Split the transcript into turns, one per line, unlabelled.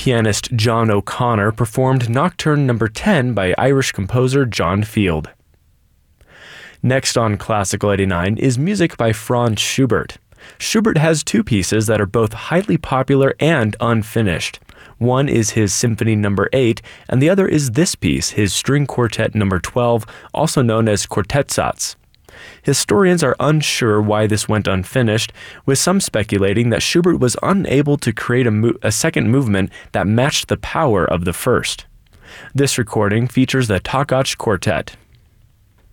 pianist John O'Connor performed Nocturne No. 10 by Irish composer John Field. Next on Classical 89 is music by Franz Schubert. Schubert has two pieces that are both highly popular and unfinished. One is his Symphony No. 8, and the other is this piece, his String Quartet No. 12, also known as Quartetsatz. Historians are unsure why this went unfinished, with some speculating that Schubert was unable to create a second movement that matched the power of the first. This recording features the Takács Quartet.